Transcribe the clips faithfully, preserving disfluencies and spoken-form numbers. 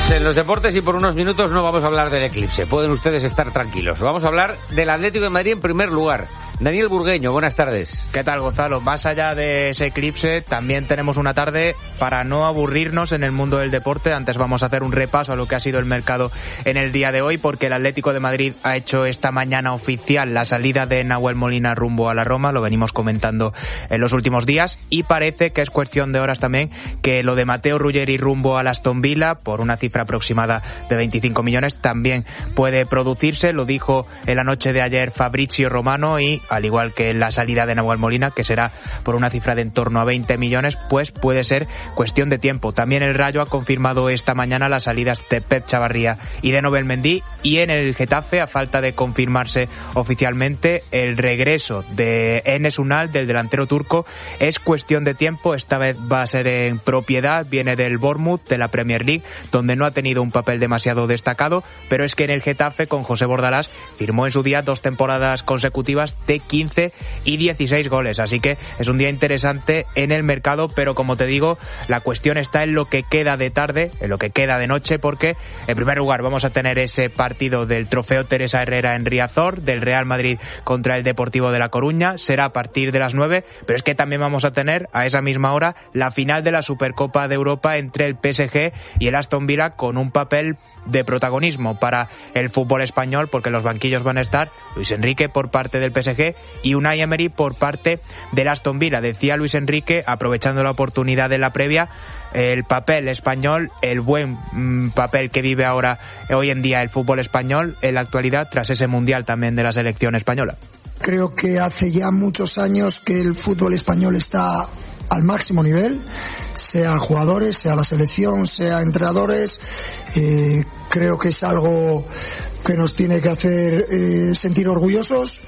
Pues en los deportes y por unos minutos no vamos a hablar del eclipse. Pueden ustedes estar tranquilos. Vamos a hablar del Atlético de Madrid en primer lugar. Daniel Burgueño, buenas tardes. ¿Qué tal, Gonzalo? Más allá de ese eclipse, también tenemos una tarde para no aburrirnos en el mundo del deporte. Antes vamos a hacer un repaso a lo que ha sido el mercado en el día de hoy, porque el Atlético de Madrid ha hecho esta mañana oficial la salida de Nahuel Molina rumbo a la Roma. Lo venimos comentando en los últimos días y parece que es cuestión de horas también que lo de Mateo Ruggeri rumbo al Aston Villa por una cifra aproximada de veinticinco millones también puede producirse. Lo dijo en la noche de ayer Fabrizio Romano y al igual que la salida de Nahuel Molina, que será por una cifra de en torno a veinte millones, pues puede ser cuestión de tiempo. También el Rayo ha confirmado esta mañana las salidas de Pep Chavarría y de Nobel Mendy, y en el Getafe, a falta de confirmarse oficialmente, el regreso de Enes Ünal, del delantero turco, es cuestión de tiempo. Esta vez va a ser en propiedad, viene del Bournemouth, de la Premier League, donde no ha tenido un papel demasiado destacado, pero es que en el Getafe, con José Bordalás, firmó en su día dos temporadas consecutivas de quince y dieciséis goles, así que es un día interesante en el mercado, pero como te digo, la cuestión está en lo que queda de tarde, en lo que queda de noche, porque en primer lugar vamos a tener ese partido del Trofeo Teresa Herrera en Riazor, del Real Madrid contra el Deportivo de La Coruña, será a partir de las nueve, pero es que también vamos a tener a esa misma hora la final de la Supercopa de Europa entre el P S G y el Aston Villa, con un papel de protagonismo para el fútbol español, porque en los banquillos van a estar Luis Enrique por parte del P S G y Unai Emery por parte del Aston Villa. Decía Luis Enrique, aprovechando la oportunidad de la previa, el papel español, el buen mmm, papel que vive ahora, hoy en día, el fútbol español en la actualidad, tras ese mundial también de la selección española. Creo que hace ya muchos años que el fútbol español está al máximo nivel, sea jugadores, sea la selección, sea entrenadores. Eh, creo que es algo que nos tiene que hacer eh, sentir orgullosos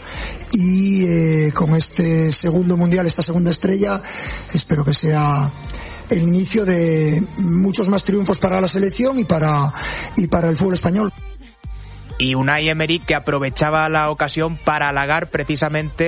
y eh, con este segundo mundial, esta segunda estrella, espero que sea el inicio de muchos más triunfos para la selección y para y para el fútbol español. Y Unai Emery, que aprovechaba la ocasión para halagar precisamente